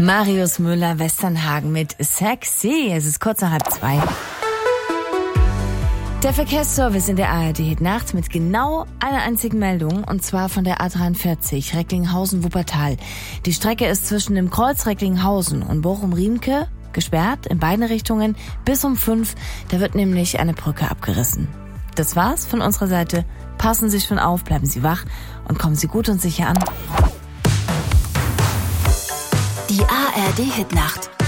Marius Müller, Westernhagen mit Sexy. Es ist kurz nach 1:30. Der Verkehrsservice in der ARD-Hit-Nacht mit genau einer einzigen Meldung, und zwar von der A43 Recklinghausen-Wuppertal. Die Strecke ist zwischen dem Kreuz Recklinghausen und Bochum-Riemke gesperrt in beide Richtungen bis um 5. Da wird nämlich eine Brücke abgerissen. Das war's von unserer Seite. Passen Sie sich schon auf, bleiben Sie wach und kommen Sie gut und sicher an. Die ARD-Hit-Nacht.